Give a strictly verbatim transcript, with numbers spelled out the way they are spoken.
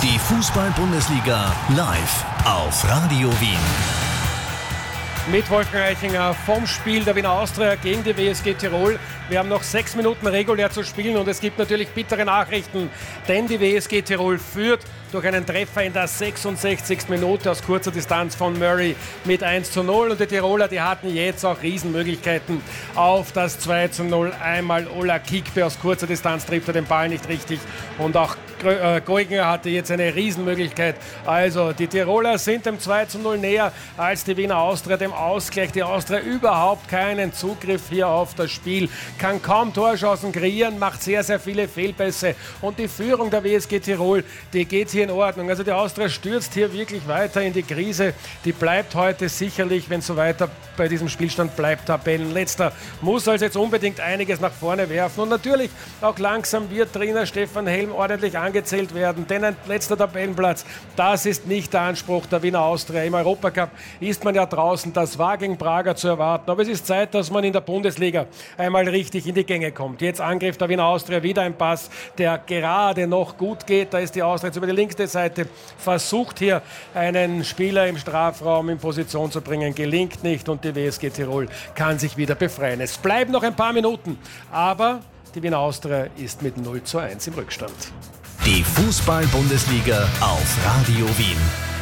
Die Fußball-Bundesliga live auf Radio Wien. Mit Wolfgang Eichinger vom Spiel der Wiener Austria gegen die W S G Tirol. Wir haben noch sechs Minuten regulär zu spielen und es gibt natürlich bittere Nachrichten, denn die W S G Tirol führt durch einen Treffer in der sechsundsechzigsten Minute aus kurzer Distanz von Murray mit eins zu null und die Tiroler, die hatten jetzt auch Riesenmöglichkeiten auf das zwei zu null. Einmal Ola Kikbe aus kurzer Distanz trifft er den Ball nicht richtig und auch Goiginger hatte jetzt eine Riesenmöglichkeit. Also die Tiroler sind dem zwei zu null näher als die Wiener Austria dem Ausgleich. Die Austria überhaupt keinen Zugriff hier auf das Spiel, kann kaum Torchancen kreieren, macht sehr, sehr viele Fehlpässe und die Führung der W S G Tirol, die geht hier in Ordnung. Also die Austria stürzt hier wirklich weiter in die Krise. Die bleibt heute sicherlich, wenn es so weiter bei diesem Spielstand bleibt, Tabellenletzter. Muss also jetzt unbedingt einiges nach vorne werfen und natürlich auch langsam wird Trainer Stefan Helm ordentlich angezählt werden, denn ein letzter Tabellenplatz, das ist nicht der Anspruch der Wiener Austria. Im Europacup ist man ja draußen, das war gegen Prager zu erwarten, aber es ist Zeit, dass man in der Bundesliga einmal richtig in die Gänge kommt. Jetzt Angriff der Wiener Austria, wieder ein Pass, der gerade noch gut geht, da ist die Austria jetzt über die linke Seite, versucht hier einen Spieler im Strafraum in Position zu bringen, gelingt nicht und die W S G Tirol kann sich wieder befreien. Es bleiben noch ein paar Minuten, aber die Wiener Austria ist mit null zu eins im Rückstand. Die Fußball-Bundesliga auf Radio Wien.